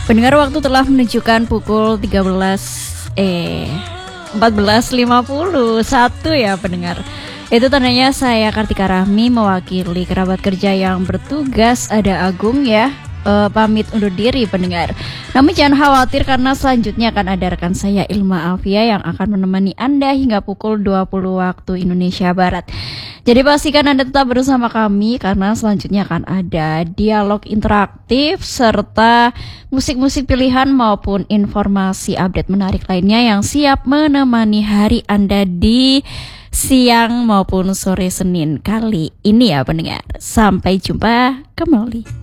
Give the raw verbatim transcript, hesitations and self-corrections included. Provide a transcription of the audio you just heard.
Pendengar, waktu telah menunjukkan pukul tiga belas eh empat belas lima puluh satu ya pendengar. Itu tandanya saya Kartika Rahmi mewakili kerabat kerja yang bertugas, ada Agung ya, uh, pamit undur diri pendengar. Namun jangan khawatir karena selanjutnya akan ada rekan saya Ilma Alfia yang akan menemani Anda hingga pukul dua puluh waktu Indonesia Barat. Jadi pastikan Anda tetap bersama kami karena selanjutnya akan ada dialog interaktif serta musik-musik pilihan maupun informasi update menarik lainnya yang siap menemani hari Anda di siang maupun sore Senin kali ini ya pendengar. Sampai jumpa kembali.